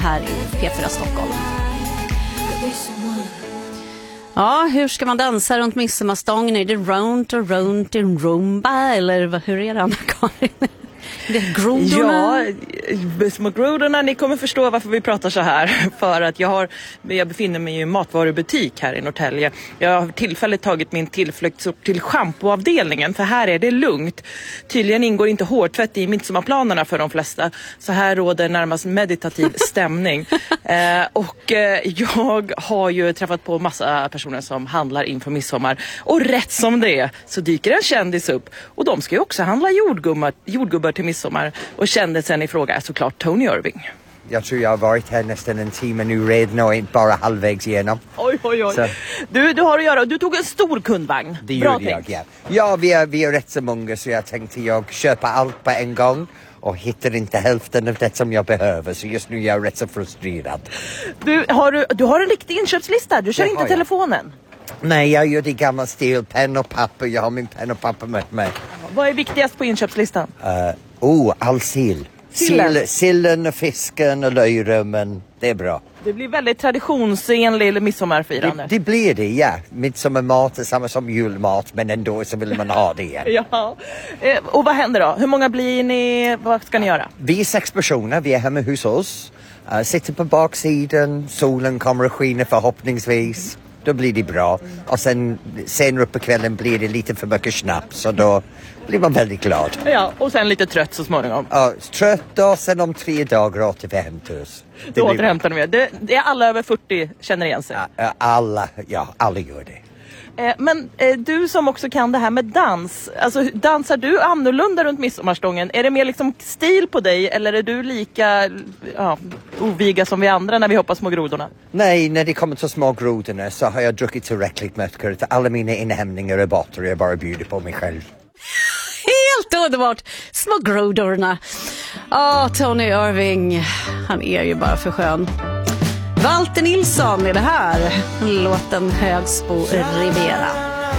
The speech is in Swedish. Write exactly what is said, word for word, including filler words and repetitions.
här i P fyra Stockholm. Ja, hur ska man dansa runt midsommarstången? Är det round och round och rumba? Eller hur är det, Anna-Karin? Det är grodorna. Ja, små grodorna, ni kommer förstå varför vi pratar så här. För att jag, har, jag befinner mig i en matvarubutik här i Norrtälje. Jag har tillfälligt tagit min tillflykt till shampooavdelningen, för här är det lugnt. Tydligen ingår inte hårtvätt i midsommarplanerna för de flesta. Så här råder närmast meditativ stämning. eh, och eh, jag har ju träffat på massa personer som handlar inför midsommar. Och rätt som det är så dyker en kändis upp. Och de ska ju också handla jordgubbar, jordgubbar till midsommar, och kändisen i fråga är såklart Tony Irving. Jag tror jag har varit här nästan en timme nu redan och inte bara halvvägs igenom. Oj, oj, oj. Du, du har att göra. Du tog en stor kundvagn. Det Bra gjorde tänkt. jag, ja. Ja, vi är, vi är rätt så många, så jag tänkte jag köpa allt på en gång och hittar inte hälften av det som jag behöver. Så just nu är jag rätt så frustrerad. Du har, du, du har en riktig inköpslista. Du kör Det inte har jag. telefonen. Nej, jag gör det i gammal stil. Penn och papper. Jag har min penn och papper med mig. Vad är viktigast på inköpslistan? Uh, oh, all sill. Sillen. Sill, sillen och fisken och löjrömmen. Det är bra. Det blir väldigt traditionsenlig midsommarfirande. Det, det blir det, ja. Midsommarmat är samma som julmat, men ändå så vill man ha det. Ja. Eh, och vad händer då? Hur många blir ni? Vad ska ni göra? Vi är sex personer. Vi är hemma hos oss. Uh, sitter på baksidan. Solen kommer att skina förhoppningsvis. Då blir det bra. Och sen senare upp på kvällen blir det lite för mycket snaps. Så då blir man väldigt glad. Ja, och sen lite trött så småningom. Ja, trött då. Sen om tre dagar åter vi hem till oss. Då återhämtar ni med. Det, det är alla över fyrtio känner igen sig. Ja, alla, ja, alla gör det. Eh, men eh, du som också kan det här med dans. Alltså, dansar du annorlunda runt midsommarstången? Är det mer liksom stil på dig, eller är du lika ja, oviga som vi andra när vi hoppar små grodorna? Nej, när det kommer till små grodorna så har jag druckit tillräckligt mycket. Alla mina inhämningar är borta och jag bara bjuder på mig själv. Helt underbart. Små grodorna. Ja, oh, Tony Irving. Han är ju bara för skön. Walter Nilsson är det här. Låten Högsbo Rivera.